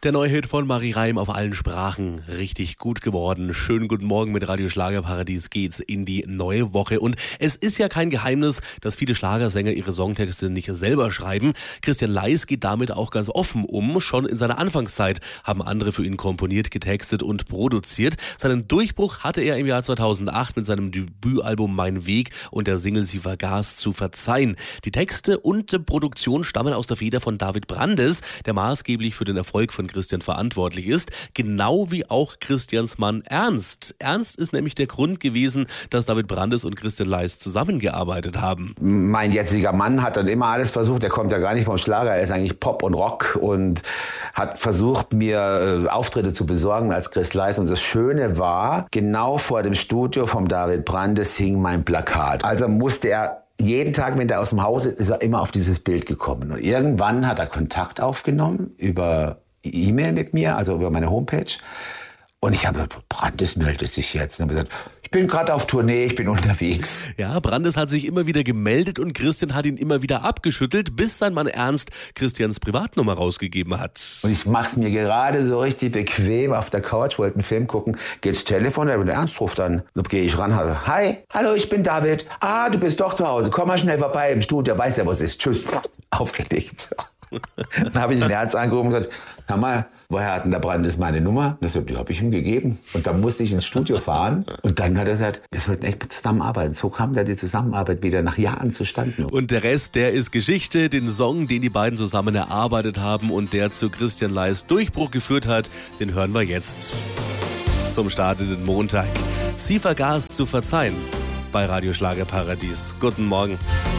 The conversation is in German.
Der neue Hit von Marie Reim auf allen Sprachen, richtig gut geworden. Schönen guten Morgen, mit Radio Schlagerparadies geht's in die neue Woche. Und es ist ja kein Geheimnis, dass viele Schlagersänger ihre Songtexte nicht selber schreiben. Christian Leis geht damit auch ganz offen um. Schon in seiner Anfangszeit haben andere für ihn komponiert, getextet und produziert. Seinen Durchbruch hatte er im Jahr 2008 mit seinem Debütalbum Mein Weg und der Single Sie vergaß zu verzeihen. Die Texte und Produktion stammen aus der Feder von David Brandes, der maßgeblich für den Erfolg von Christian verantwortlich ist, genau wie auch Christians Mann Ernst. Ernst ist nämlich der Grund gewesen, dass David Brandes und Christian Leis zusammengearbeitet haben. Mein jetziger Mann hat dann immer alles versucht, der kommt ja gar nicht vom Schlager, er ist eigentlich Pop und Rock und hat versucht, mir Auftritte zu besorgen als Chris Leis. Und das Schöne war, genau vor dem Studio vom David Brandes hing mein Plakat. Also musste er jeden Tag, wenn er aus dem Haus ist, er immer auf dieses Bild gekommen. Und irgendwann hat er Kontakt aufgenommen über E-Mail mit mir, also über meine Homepage. Und ich habe gesagt, Brandes meldet sich jetzt. Und habe gesagt, ich bin gerade auf Tournee, ich bin unterwegs. Ja, Brandes hat sich immer wieder gemeldet und Christian hat ihn immer wieder abgeschüttelt, bis sein Mann Ernst Christians Privatnummer rausgegeben hat. Und ich mache es mir gerade so richtig bequem auf der Couch, wollte einen Film gucken, geht's Telefon, der Ernst ruft dann. Dann gehe ich ran, also, hi, hallo, ich bin David. Ah, du bist doch zu Hause, komm mal schnell vorbei im Studio, weiß ja, was ist. Tschüss, aufgelegt. Dann habe ich den Ernst angerufen und gesagt, hör mal, woher hat denn der Brandes meine Nummer? Die habe ich ihm gegeben. Und dann musste ich ins Studio fahren. Und dann hat er gesagt, wir sollten echt zusammenarbeiten. So kam da die Zusammenarbeit wieder nach Jahren zustande. Und der Rest, der ist Geschichte. Den Song, den die beiden zusammen erarbeitet haben und der zu Christian Leis Durchbruch geführt hat, den hören wir jetzt. Zum Start in den Montag. Sie vergaß zu verzeihen bei Radio Schlagerparadies. Guten Morgen.